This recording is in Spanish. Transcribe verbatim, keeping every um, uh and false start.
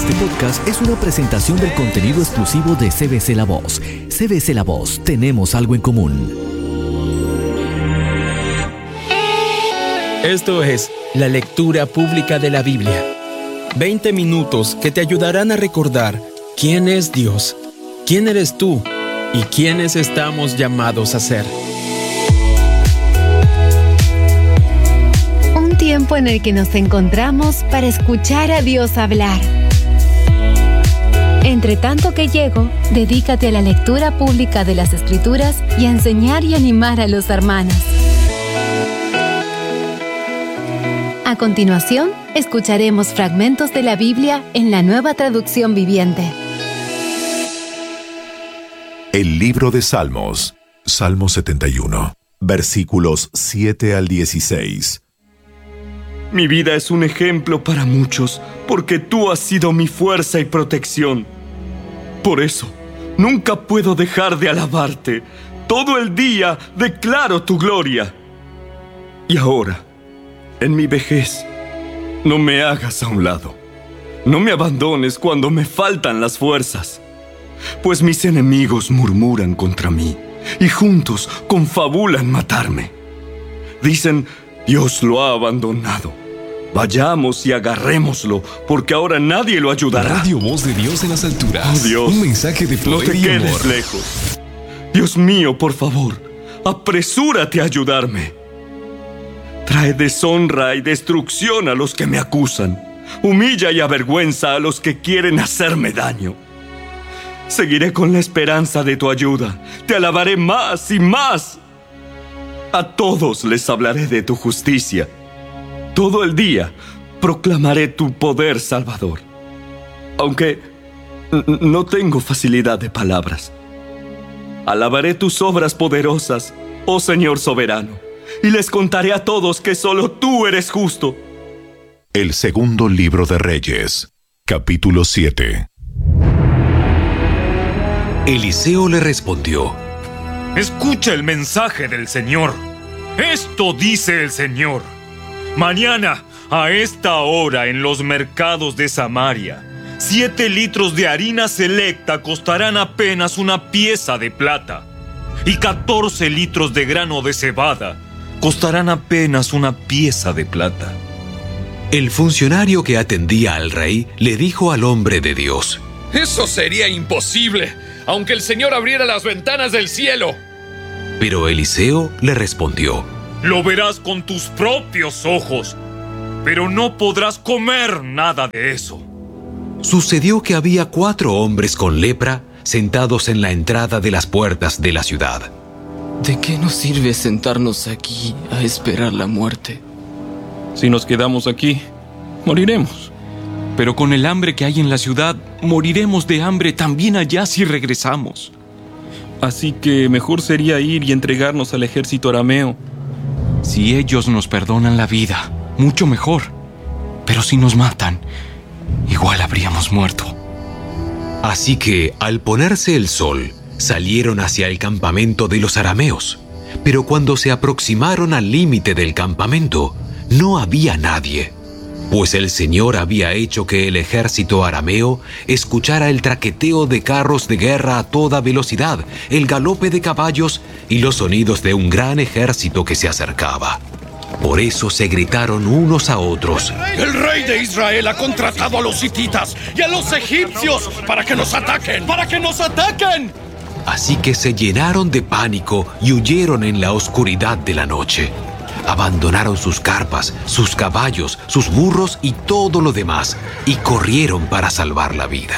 Este podcast es una presentación del contenido exclusivo de C B C La Voz. C B C La Voz, tenemos algo en común. Esto es la lectura pública de la Biblia. veinte minutos que te ayudarán a recordar quién es Dios, quién eres tú y quiénes estamos llamados a ser. Un tiempo en el que nos encontramos para escuchar a Dios hablar. Entre tanto que llego, dedícate a la lectura pública de las Escrituras y a enseñar y animar a los hermanos. A continuación, escucharemos fragmentos de la Biblia en la Nueva Traducción Viviente. El libro de Salmos, Salmo setenta y uno, versículos siete al dieciséis. Mi vida es un ejemplo para muchos, porque tú has sido mi fuerza y protección. Por eso, nunca puedo dejar de alabarte. Todo el día declaro tu gloria. Y ahora, en mi vejez, no me hagas a un lado. No me abandones cuando me faltan las fuerzas. Pues mis enemigos murmuran contra mí y juntos confabulan matarme. Dicen, Dios lo ha abandonado. Vayamos y agarrémoslo, porque ahora nadie lo ayudará. Radio Voz de Dios en las alturas. Oh, Dios, un mensaje de poder no te y quedes amor. lejos. Dios mío, por favor, apresúrate a ayudarme. Trae deshonra y destrucción a los que me acusan. Humilla y avergüenza a los que quieren hacerme daño. Seguiré con la esperanza de tu ayuda. Te alabaré más y más. A todos les hablaré de tu justicia. Todo el día proclamaré tu poder salvador. Aunque n- no tengo facilidad de palabras. Alabaré tus obras poderosas, oh Señor soberano, y les contaré a todos que solo tú eres justo. El segundo libro de Reyes, capítulo siete. Eliseo le respondió: Escucha el mensaje del Señor. Esto dice el Señor: mañana, a esta hora, en los mercados de Samaria, siete litros de harina selecta costarán apenas una pieza de plata, y catorce litros de grano de cebada costarán apenas una pieza de plata. El funcionario que atendía al rey le dijo al hombre de Dios: Eso sería imposible, aunque el Señor abriera las ventanas del cielo. Pero Eliseo le respondió: Lo verás con tus propios ojos, pero no podrás comer nada de eso. Sucedió que había cuatro hombres con lepra sentados en la entrada de las puertas de la ciudad. ¿De qué nos sirve sentarnos aquí a esperar la muerte? Si nos quedamos aquí, moriremos. Pero con el hambre que hay en la ciudad, moriremos de hambre también allá si regresamos. Así que mejor sería ir y entregarnos al ejército arameo. Si ellos nos perdonan la vida, mucho mejor. Pero si nos matan, igual habríamos muerto. Así que, al ponerse el sol, salieron hacia el campamento de los arameos. Pero cuando se aproximaron al límite del campamento, no había nadie, pues el Señor había hecho que el ejército arameo escuchara el traqueteo de carros de guerra a toda velocidad, el galope de caballos y los sonidos de un gran ejército que se acercaba. Por eso se gritaron unos a otros: El rey de Israel ha contratado a los hititas y a los egipcios para que nos ataquen. ¡Para que nos ataquen! Así que se llenaron de pánico y huyeron en la oscuridad de la noche. Abandonaron sus carpas, sus caballos, sus burros y todo lo demás, y corrieron para salvar la vida.